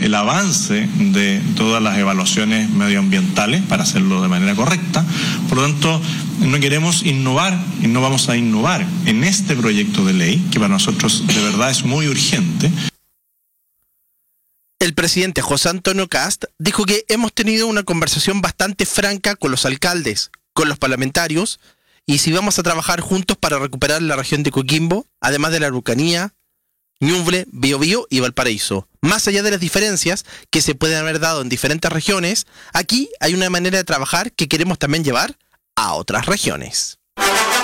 el avance de todas las evaluaciones medioambientales para hacerlo de manera correcta. Por lo tanto, no queremos innovar y no vamos a innovar en este proyecto de ley, que para nosotros de verdad es muy urgente. El presidente José Antonio Kast dijo que hemos tenido una conversación bastante franca con los alcaldes, con los parlamentarios, y si vamos a trabajar juntos para recuperar la región de Coquimbo, además de la Araucanía, Ñuble, Biobío y Valparaíso. Más allá de las diferencias que se pueden haber dado en diferentes regiones, aquí hay una manera de trabajar que queremos también llevar a otras regiones.